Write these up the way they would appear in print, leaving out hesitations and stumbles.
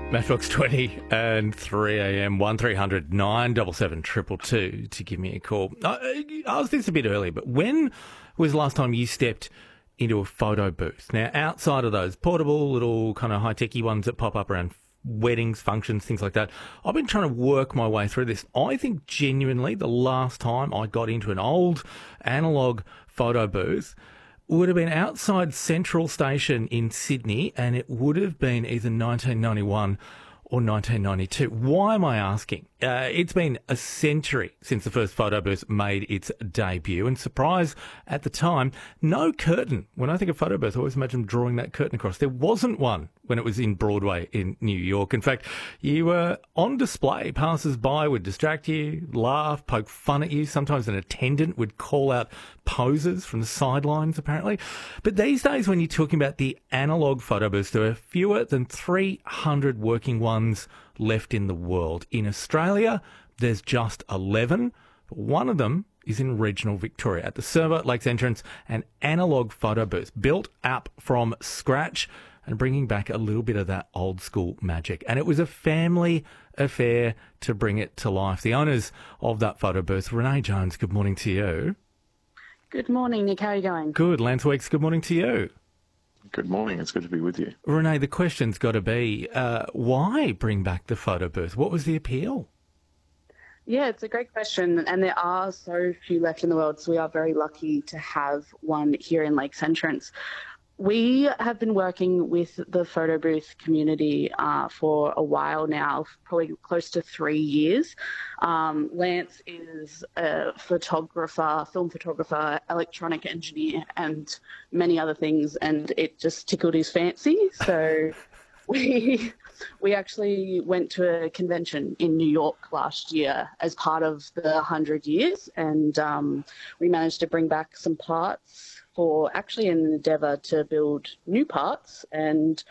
Matchbox 20 and 3 a.m. 1300 977 222 to give me a call. I asked this a bit earlier, but when was the last time you stepped into a photo booth? Now, outside of those portable little kind of high-techy ones that pop up around weddings, functions, things like that, I've been trying to work my way through this. I think genuinely the last time I got into an old analogue photo booth would have been outside Central Station in Sydney, and it would have been either 1991 or 1992. Why am I asking? It's been a century since the first photo booth made its debut, and surprise at the time, no curtain. When I think of photo booth, I always imagine drawing that curtain across. There wasn't one when it was in Broadway in New York. In fact, you were on display. Passers-by would distract you, laugh, poke fun at you. Sometimes an attendant would call out poses from the sidelines, apparently. But these days, when you're talking about the analogue photo booths, there are fewer than 300 working ones left in the world. In Australia, there's just 11. One of them is in regional Victoria at the Server Lakes entrance, an analogue photo booth built up from scratch and bringing back a little bit of that old school magic. And it was a family affair to bring it to life. The owners of that photo booth, Renee Jones, good morning to you. Good morning, Nick. How are you going? Good. Lance Weeks, good morning to you. Good morning. It's good to be with you. Renee, the question's got to be, why bring back the photo booth? What was the appeal? Yeah, it's a great question, and there are so few left in the world, so we are very lucky to have one here in Lakes Entrance. We have been working with the photo booth community for a while now, probably close to 3 years. Lance is a photographer, film photographer, electronic engineer, and many other things, and it just tickled his fancy. So we actually went to a convention in New York last year as part of the 100 years, and we managed to bring back some parts for actually an endeavour to build new parts, and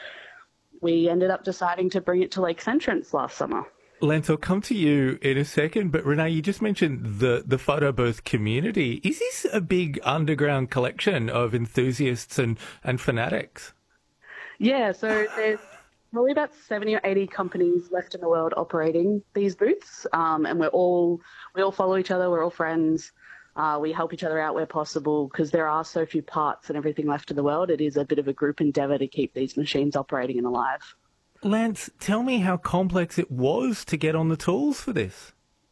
we ended up deciding to bring it to Lakes Entrance last summer. Lance, I'll come to you in a second, but Renee, you just mentioned the photo booth community. Is this a big underground collection of enthusiasts and fanatics? Yeah, so there's probably about 70 or 80 companies left in the world operating these booths, and we all follow each other, we're all friends. We help each other out where possible because there are so few parts and everything left in the world. It is a bit of a group endeavour to keep these machines operating and alive. Lance, tell me how complex it was to get on the tools for this.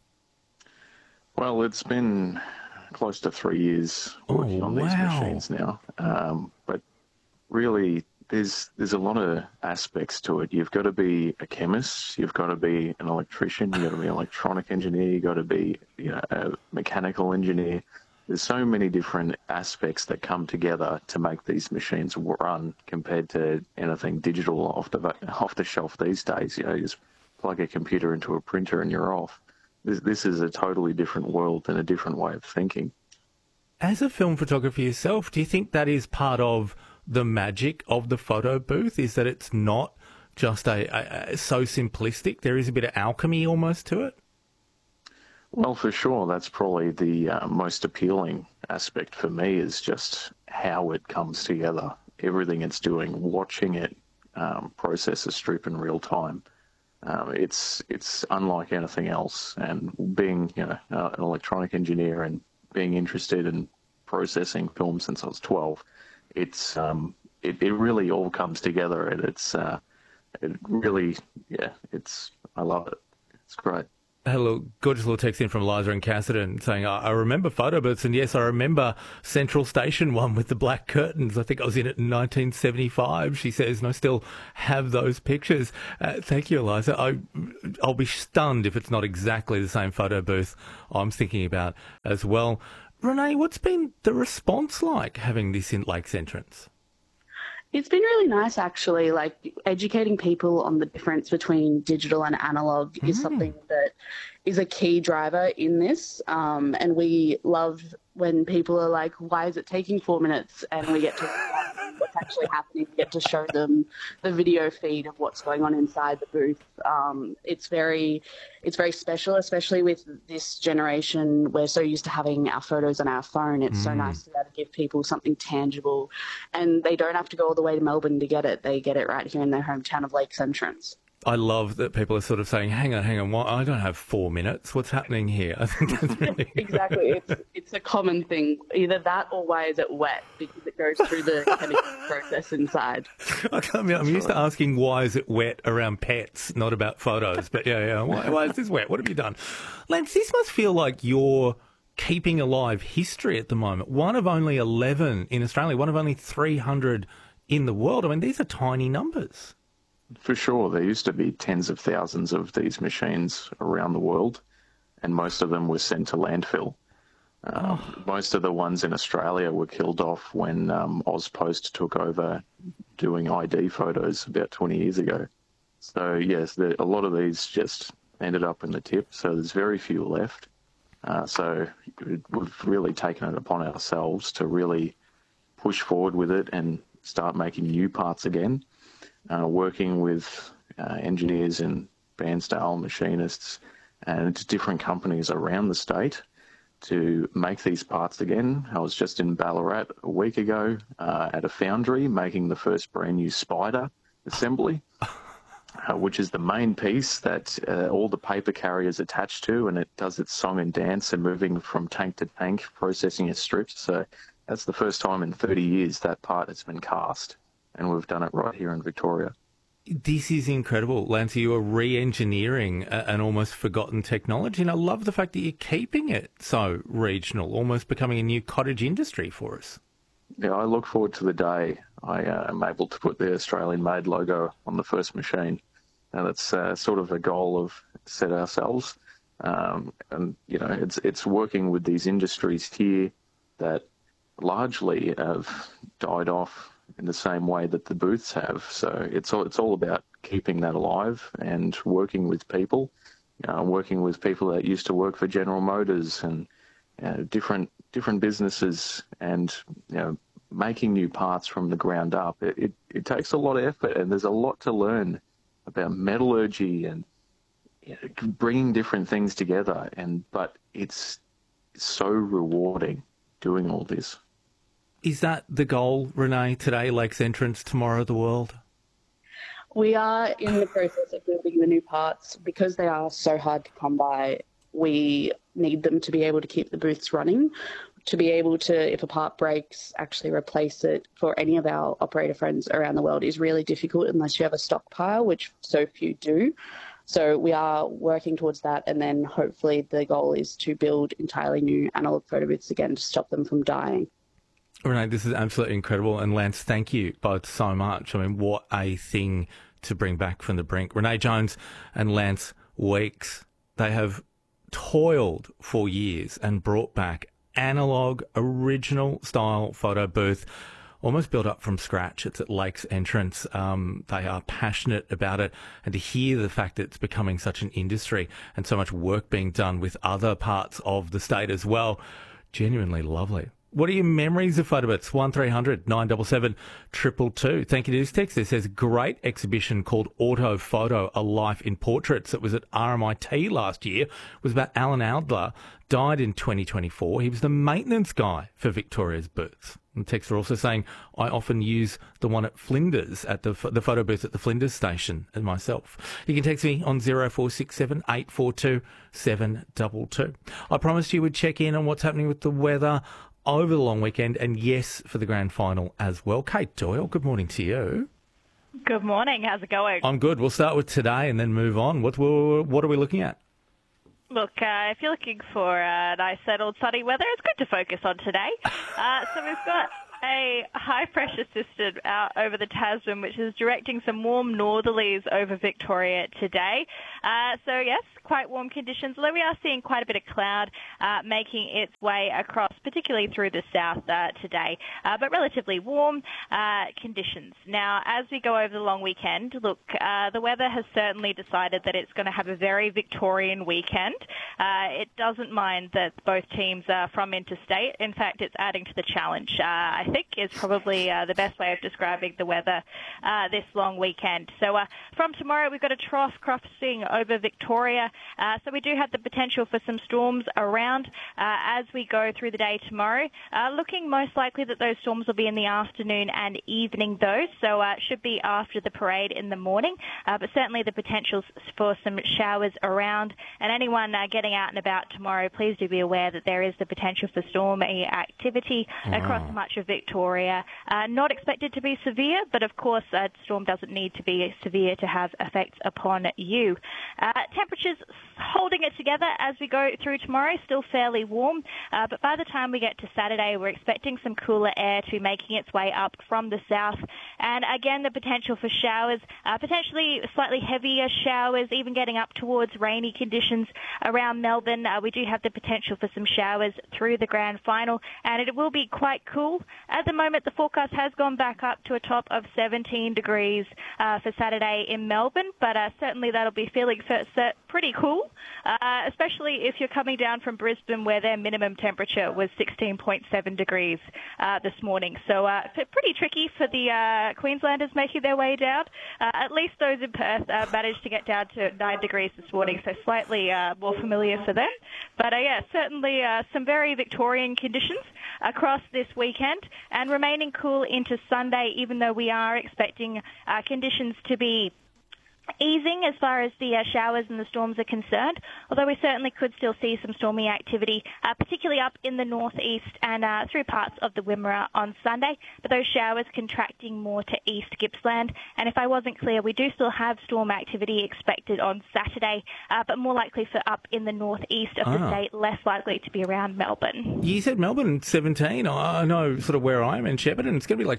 Well, it's been close to 3 years working on these machines now. But really, there's a lot of aspects to it. You've got to be a chemist, you've got to be an electrician, you've got to be an electronic engineer, you've got to be a mechanical engineer. There's so many different aspects that come together to make these machines run compared to anything digital off the shelf these days. You just plug a computer into a printer and you're off. This is a totally different world and a different way of thinking. As a film photographer yourself, do you think that is part of the magic of the photo booth, is that it's not just so simplistic? There is a bit of alchemy almost to it? Well, for sure. That's probably the most appealing aspect for me, is just how it comes together. Everything it's doing, watching it process a strip in real time. It's unlike anything else. And being an electronic engineer and being interested in processing film since I was 12, it really all comes together, and I love it. It's great. Hello, gorgeous little text in from Liza and Cassidy saying, I remember photo booths, and yes, I remember Central Station one with the black curtains. I think I was in it in 1975, she says, and I still have those pictures. Thank you, Eliza. I'll be stunned if it's not exactly the same photo booth I'm thinking about as well. Renee, what's been the response like having this in Lakes Entrance? It's been really nice, actually. Like, educating people on the difference between digital and analog is something that is a key driver in this. And we love when people are like, why is it taking 4 minutes? And we get to what's actually happening. We get to show them the video feed of what's going on inside the booth. It's very special, especially with this generation. We're so used to having our photos on our phone. It's so nice to be able to give people something tangible, and they don't have to go all the way to Melbourne to get it. They get it right here in their hometown of Lakes Entrance. I love that people are sort of saying, hang on, I don't have 4 minutes. What's happening here? I think that's really Exactly. It's a common thing. Either that or why is it wet? Because it goes through the chemical process inside. I'm used to asking why is it wet around pets, not about photos. But yeah. Why is this wet? What have you done? Lance, this must feel like you're keeping alive history at the moment. One of only 11 in Australia, one of only 300 in the world. I mean, these are tiny numbers. For sure. There used to be tens of thousands of these machines around the world, and most of them were sent to landfill. Most of the ones in Australia were killed off when Ozpost took over doing ID photos about 20 years ago. So, yes, a lot of these just ended up in the tip, so there's very few left. So we've really taken it upon ourselves to really push forward with it and start making new parts again. Working with engineers and Bairnsdale machinists and different companies around the state to make these parts again. I was just in Ballarat a week ago at a foundry making the first brand new Spider assembly, which is the main piece that all the paper carriers attach to, and it does its song and dance and moving from tank to tank, processing its strips. So that's the first time in 30 years that part has been cast. And we've done it right here in Victoria. This is incredible, Lance. You are re-engineering an almost forgotten technology, and I love the fact that you're keeping it so regional, almost becoming a new cottage industry for us. Yeah, I look forward to the day I am able to put the Australian-made logo on the first machine. Now that's sort of a goal of set ourselves, and it's working with these industries here that largely have died off in the same way that the booths have. So it's all about keeping that alive and working with people that used to work for General Motors and different businesses, and making new parts from the ground up. It takes a lot of effort, and there's a lot to learn about metallurgy and bringing different things together. But it's so rewarding doing all this. Is that the goal, Renee, today, Lakes Entrance, tomorrow the world? We are in the process of building the new parts. Because they are so hard to come by, we need them to be able to keep the booths running, to be able to, if a part breaks, actually replace it for any of our operator friends around the world is really difficult unless you have a stockpile, which so few do. So we are working towards that, and then hopefully the goal is to build entirely new analog photo booths again to stop them from dying. Renee, this is absolutely incredible. And Lance, thank you both so much. I mean, what a thing to bring back from the brink. Renee Jones and Lance Weeks, they have toiled for years and brought back analog, original style photo booth, almost built up from scratch. It's at Lakes Entrance. They are passionate about it. And to hear the fact that it's becoming such an industry and so much work being done with other parts of the state as well, genuinely lovely. What are your memories of Photobits? 1300 977 222. Thank you to this text. It says, great exhibition called Auto Photo, A Life in Portraits. It was at RMIT last year. It was about Alan Adler, died in 2024. He was the maintenance guy for Victoria's booths. And the texter also saying, I often use the one at Flinders, at the photo booth at the Flinders station, and myself. You can text me on 0467 842 722. I promised you would check in on what's happening with the weather over the long weekend, and yes, for the grand final as well. Kate Doyle, good morning to you. Good morning. How's it going? I'm good. We'll start with today and then move on. What are we looking at? Look, if you're looking for nice, settled, sunny weather, it's good to focus on today. So we've got a high-pressure system out over the Tasman, which is directing some warm northerlies over Victoria today. So, yes, quite warm conditions, although we are seeing quite a bit of cloud making its way across, particularly through the south today, but relatively warm conditions. Now, as we go over the long weekend, look, the weather has certainly decided that it's going to have a very Victorian weekend. It doesn't mind that both teams are from interstate. In fact, it's adding to the challenge. I I think, is probably the best way of describing the weather this long weekend. So from tomorrow, we've got a trough crossing over Victoria. So we do have the potential for some storms around as we go through the day tomorrow. Looking most likely that those storms will be in the afternoon and evening, though. So it should be after the parade in the morning. But certainly the potential for some showers around. And anyone getting out and about tomorrow, please do be aware that there is the potential for stormy activity across much of Victoria. Not expected to be severe, but of course a storm doesn't need to be severe to have effects upon you. Temperatures holding it together as we go through tomorrow, still fairly warm, but by the time we get to Saturday, we're expecting some cooler air to be making its way up from the south. And again, the potential for showers, potentially slightly heavier showers, even getting up towards rainy conditions around Melbourne. We do have the potential for some showers through the grand final, and it will be quite cool. At the moment, the forecast has gone back up to a top of 17 degrees for Saturday in Melbourne, but certainly that'll be feeling pretty cool, especially if you're coming down from Brisbane, where their minimum temperature was 16.7 degrees this morning. So pretty tricky for the Queenslanders making their way down. At least those in Perth managed to get down to 9 degrees this morning, so slightly more familiar for them. But yeah, certainly some very Victorian conditions across this weekend, and remaining cool into Sunday, even though we are expecting conditions to be easing as far as the showers and the storms are concerned, although we certainly could still see some stormy activity, particularly up in the northeast and through parts of the Wimmera on Sunday, but those showers contracting more to East Gippsland. And if I wasn't clear, we do still have storm activity expected on Saturday, but more likely for up in the northeast of the state, less likely to be around Melbourne. You said Melbourne 17. I know sort of where I am in Shepparton. It's going to be like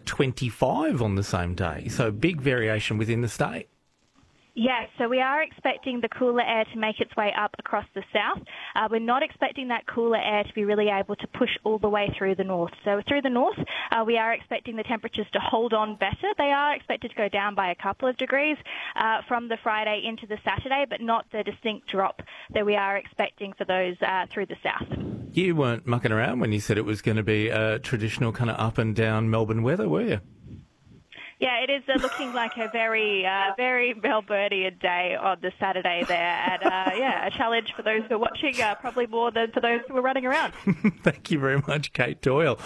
25 on the same day, so big variation within the state. Yes, so we are expecting the cooler air to make its way up across the south. We're not expecting that cooler air to be really able to push all the way through the north. So through the north, we are expecting the temperatures to hold on better. They are expected to go down by a couple of degrees from the Friday into the Saturday, but not the distinct drop that we are expecting for those through the south. You weren't mucking around when you said it was going to be a traditional kind of up and down Melbourne weather, were you? Yeah, it is looking like a very Melburnian day on the Saturday there. And, a challenge for those who are watching, probably more than for those who are running around. Thank you very much, Kate Doyle.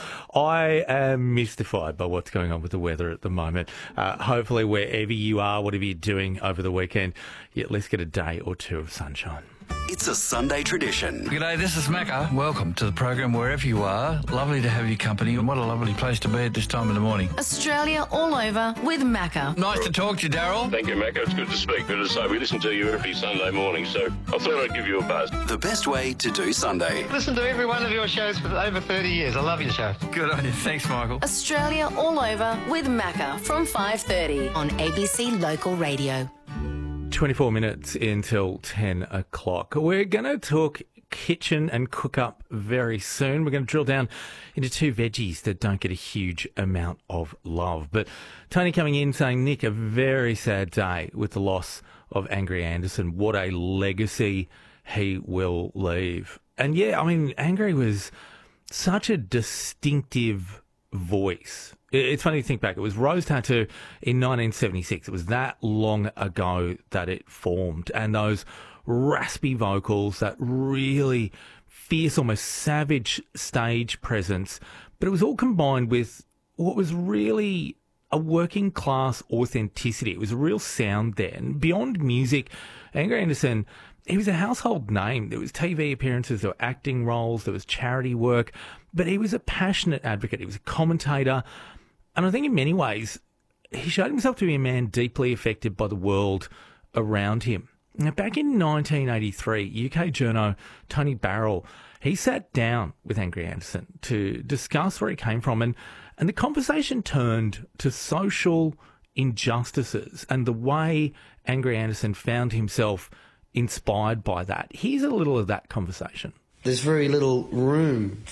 I am mystified by what's going on with the weather at the moment. Hopefully, wherever you are, whatever you're doing over the weekend, you at least get a day or two of sunshine. It's a Sunday tradition. G'day, this is Macca. Welcome to the program wherever you are. Lovely to have your company, and what a lovely place to be at this time of the morning. Australia all over with Macca. Nice to talk to you, Daryl. Thank you, Macca. It's good to speak. But as I say, we listen to you every Sunday morning, so I thought I'd give you a buzz. The best way to do Sunday. Listen to every one of your shows for over 30 years. I love your show. Good on you. Thanks, Michael. Australia all over with Macca from 5:30 on ABC Local Radio. 24 minutes until 10 o'clock. We're going to talk kitchen and cook up very soon. We're going to drill down into two veggies that don't get a huge amount of love. But Tony coming in saying, Nick, a very sad day with the loss of Angry Anderson. What a legacy he will leave. And yeah, I mean, Angry was such a distinctive voice. It's funny to think back. It was Rose Tattoo in 1976. It was that long ago that it formed. And those raspy vocals, that really fierce, almost savage stage presence. But it was all combined with what was really a working class authenticity. It was a real sound there. And beyond music, Angry Anderson, he was a household name. There was TV appearances, there were acting roles, there was charity work. But he was a passionate advocate. He was a commentator. And I think in many ways, he showed himself to be a man deeply affected by the world around him. Now, back in 1983, UK journo Tony Barrell, he sat down with Angry Anderson to discuss where he came from, and the conversation turned to social injustices and the way Angry Anderson found himself inspired by that. Here's a little of that conversation. There's very little room